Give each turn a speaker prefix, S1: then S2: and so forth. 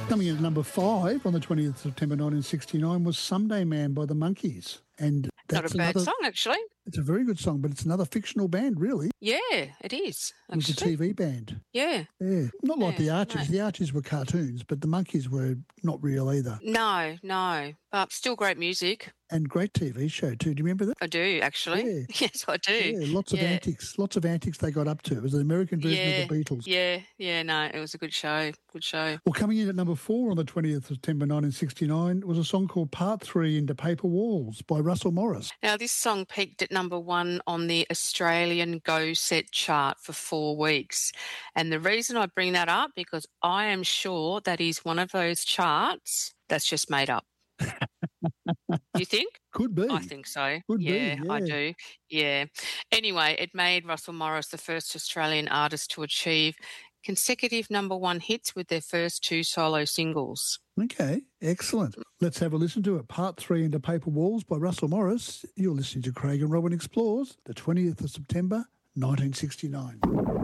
S1: Coming in at number 5 on the 20th of September 1969 was Someday Man by the Monkees. And
S2: Not a bad song, actually.
S1: It's a very good song, but it's another fictional band, really.
S2: Yeah, it is,
S1: It was a
S2: actually.
S1: TV band.
S2: Yeah.
S1: Yeah. Not like the Archies.
S2: No.
S1: The Archies were cartoons, but the Monkees were not real either.
S2: No. But still great music.
S1: And great TV show too. Do you remember that?
S2: I do, actually.
S1: Yeah.
S2: Yes, I do.
S1: Yeah, lots of antics they got up to. It was an American version of the Beatles.
S2: Yeah, no, it was a good show.
S1: Well, coming in at number 4 on the 20th of September 1969 was a song called Part 3 Into Paper Walls by Russell Morris.
S2: Now, this song peaked at number 1 on the Australian Go Set chart for 4 weeks. And the reason I bring that up, because I am sure that is one of those charts that's just made up. Do you think?
S1: Could be.
S2: I think so.
S1: Could be,
S2: yeah,
S1: yeah.
S2: I do. Yeah. Anyway, it made Russell Morris the first Australian artist to achieve consecutive number 1 hits with their first 2 solo singles.
S1: Okay, excellent. Let's have a listen to it. Part 3 Into Paper Walls by Russell Morris. You're listening to Craig and Robin Explores, the 20th of September, 1969.